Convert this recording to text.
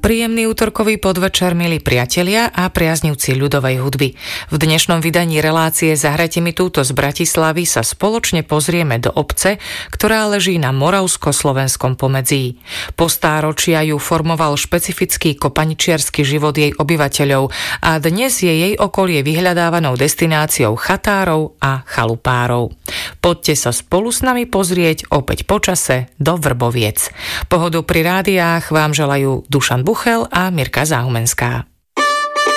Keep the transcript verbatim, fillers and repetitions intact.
Príjemný útorkový podvečer, milí priatelia a priaznivci ľudovej hudby. V dnešnom vydaní relácie Zahrajte mi túto z Bratislavy sa spoločne pozrieme do obce, ktorá leží na moravsko-slovenskom pomedzí. Po stáročia ju formoval špecifický kopaničiarsky život jej obyvateľov a dnes je jej okolie vyhľadávanou destináciou chatárov a chalupárov. Poďte sa spolu s nami pozrieť opäť počase do Vrboviec. Pohodu pri rádiách vám želajú Dušan Buchel a Mirka Záhumenská.